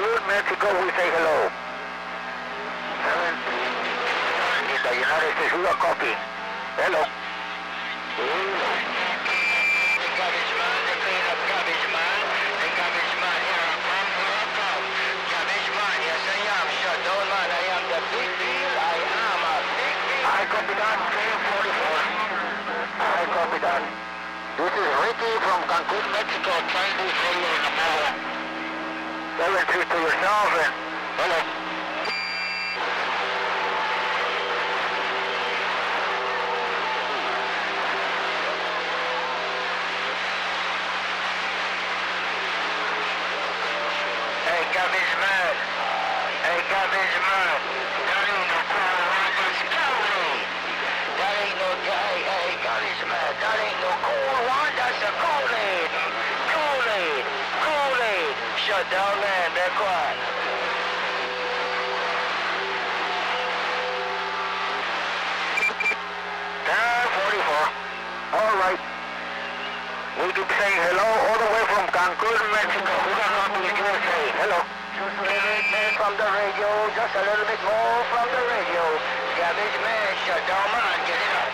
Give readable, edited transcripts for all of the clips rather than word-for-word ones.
Cancun, Mexico, we say hello. 7, the United States, we are copy. Hello. Garbage man, they clean up garbage man. The garbage man, here I come, here I come. Garbage man, yes I am. Shut down man, I am the big deal. I am a big deal. I copy that, 44. I copy that. This is Ricky from Cancun, Mexico, trying to call you in a moment. 7-3 to yourself and hello. Hey garbage man, hey garbage man. That ain't no cool one, that's Cody. That ain't no guy, hey garbage man. That ain't no cool one, that's a Kool-Aid. Kool-Aid, Kool-Aid. Shut down man, they're quiet. All right. We keep saying hello all the way from Cancun, Mexico. We got nothing to say. Hello. Just a little bit from the radio, just a little bit more from the radio. Garbage man, shut down man, get it up.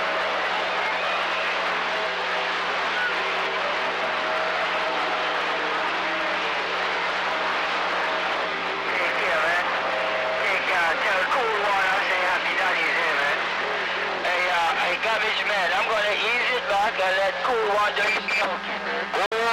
Take care, man. Take care. Tell Cool One I say happy daddy's here, man. Hey, garbage man, I'm gonna ease it back and let Cool One do his talking, man.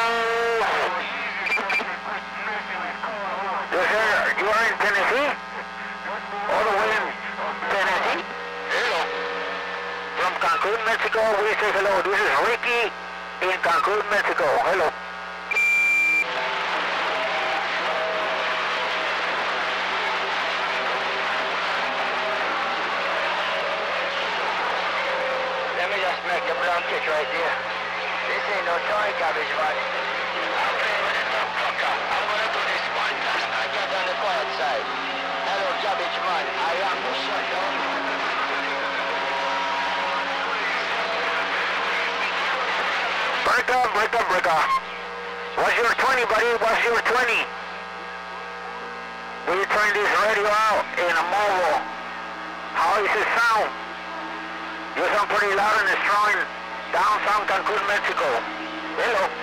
Yes, sir. You are in Tennessee? All the way in Tennessee? Hello. From Cancun, Mexico, we say hello. This is Ricky in Cancun, Mexico. Hello. Let me just make the blanket right there. This ain't no toy garbage man. I'm playing with a dumb fucker. I'm gonna do this one last night. Get on the quiet side. Hello garbage man. I am the shutdown. Break up, break up, break up. What's your 20, buddy? What's your 20? We turn this radio out in a mobile. How is it sound? You sound pretty loud and strong in downtown Cancun, Mexico. Hello.